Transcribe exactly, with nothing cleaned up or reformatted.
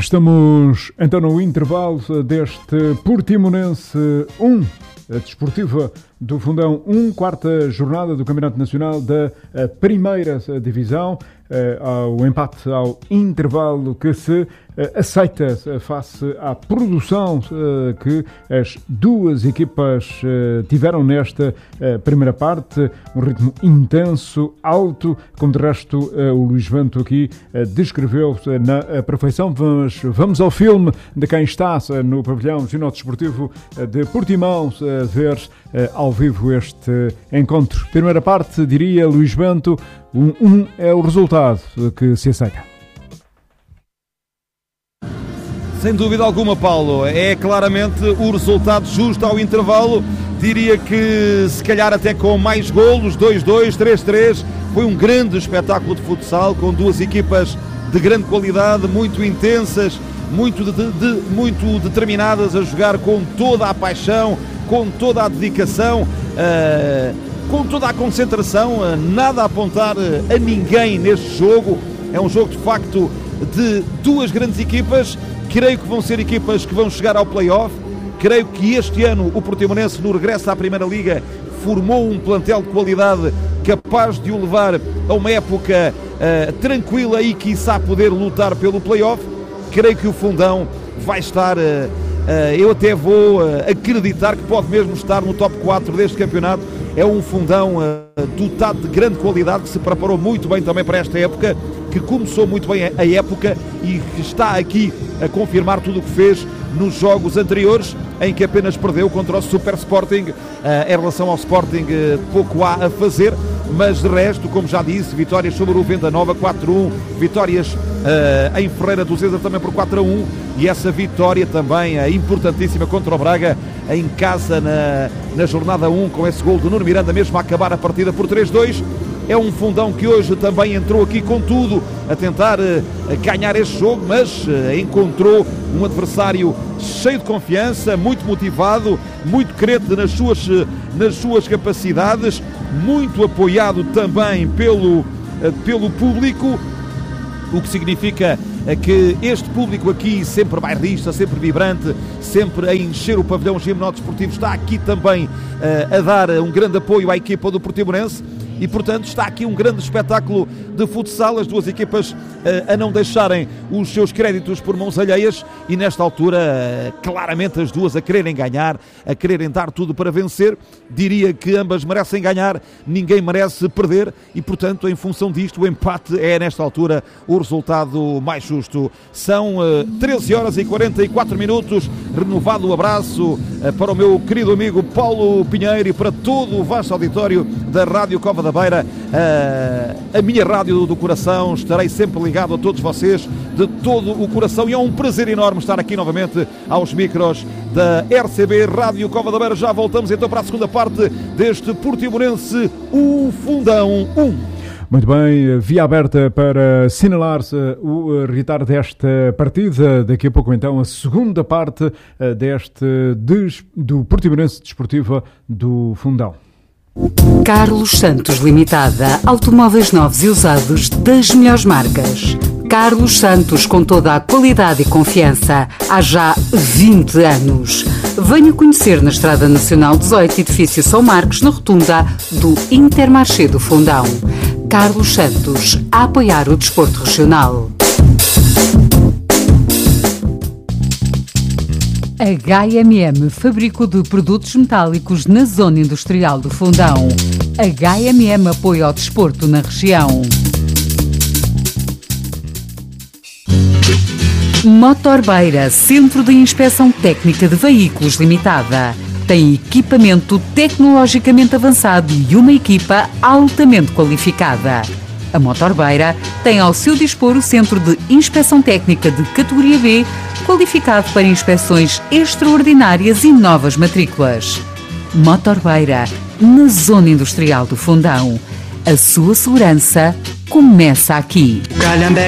estamos então no intervalo deste Portimonense um, a Desportiva do Fundão um, quarta jornada do Campeonato Nacional da Primeira Divisão. Ao empate ao intervalo que se aceita face à produção que as duas equipas tiveram nesta primeira parte, um ritmo intenso, alto, como de resto o Luís Bento aqui descreveu na perfeição. Mas vamos ao filme de quem está no pavilhão Ginásio Desportivo de Portimão a ver ao vivo este encontro. Primeira parte, diria Luís Bento, um, um é o resultado que se aceita. Sem dúvida alguma, Paulo, é claramente o resultado justo ao intervalo. Diria que se calhar até com mais golos, dois dois, três três. Foi um grande espetáculo de futsal, com duas equipas de grande qualidade, muito intensas, muito, de, de, muito determinadas a jogar com toda a paixão, com toda a dedicação, uh, com toda a concentração, uh, nada a apontar uh, a ninguém neste jogo. É um jogo de facto de duas grandes equipas. Creio que vão ser equipas que vão chegar ao play-off. Creio que este ano o Portimonense, no regresso à Primeira Liga, formou um plantel de qualidade capaz de o levar a uma época uh, tranquila e quiçá poder lutar pelo play-off. Creio que o Fundão vai estar, uh, uh, eu até vou uh, acreditar que pode mesmo estar no top quatro deste campeonato. É um Fundão uh, dotado de grande qualidade, que se preparou muito bem também para esta época, que começou muito bem a época e que está aqui a confirmar tudo o que fez nos jogos anteriores, em que apenas perdeu contra o Super Sporting. Uh, em relação ao Sporting, uh, pouco há a fazer, mas de resto, como já disse, vitórias sobre o Venda Nova quatro a um, vitórias uh, em Ferreira do César também por quatro a um, e essa vitória também uh, importantíssima contra o Braga em casa na, na jornada um, com esse gol do Nuno Miranda mesmo a acabar a partida por três a dois. É um Fundão que hoje também entrou aqui com tudo a tentar uh, ganhar este jogo, mas uh, encontrou um adversário cheio de confiança, muito motivado, muito crente nas suas, uh, nas suas capacidades, muito apoiado também pelo, uh, pelo público, o que significa uh, que este público aqui, sempre bairrista, sempre vibrante, sempre a encher o pavilhão Ginásio Desportivo, está aqui também uh, a dar um grande apoio à equipa do Portimonense. E, portanto, está aqui um grande espetáculo de futsal, as duas equipas uh, a não deixarem os seus créditos por mãos alheias e, nesta altura, uh, claramente as duas a quererem ganhar, a quererem dar tudo para vencer. Diria que ambas merecem ganhar, ninguém merece perder e, portanto, em função disto, o empate é, nesta altura, o resultado mais justo. São uh, treze horas e quarenta e quatro minutos, renovado o abraço uh, para o meu querido amigo Paulo Pinheiro e para todo o vasto auditório da Rádio Cova da Beira, a minha rádio do coração. Estarei sempre ligado a todos vocês de todo o coração e é um prazer enorme estar aqui novamente aos micros da R C B Rádio Cova da Beira. Já voltamos então para a segunda parte deste Portimonense um Fundão um. Muito bem, via aberta para assinalar-se o retar desta partida. Daqui a pouco então a segunda parte deste do Portimonense Desportiva do Fundão. Carlos Santos Limitada, automóveis novos e usados das melhores marcas. Carlos Santos, com toda a qualidade e confiança, há já vinte anos. Venha conhecer na Estrada Nacional dezoito, edifício São Marcos, na rotunda do Intermarché do Fundão. Carlos Santos, a apoiar o desporto regional. H M M, fabrico de produtos metálicos na zona industrial do Fundão. H M M apoia ao desporto na região. Motorbeira, Centro de Inspeção Técnica de Veículos Limitada. Tem equipamento tecnologicamente avançado e uma equipa altamente qualificada. A Motorbeira tem ao seu dispor o Centro de Inspeção Técnica de categoria B, qualificado para inspeções extraordinárias e novas matrículas. Motorbeira, na Zona Industrial do Fundão. A sua segurança começa aqui.